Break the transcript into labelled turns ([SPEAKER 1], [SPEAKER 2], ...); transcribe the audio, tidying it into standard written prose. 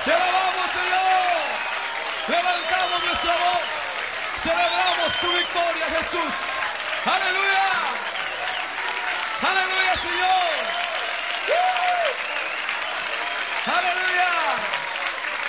[SPEAKER 1] Te alabamos, Señor. Levantamos nuestra voz. Celebramos tu victoria, Jesús. Aleluya. Aleluya, Señor. Aleluya.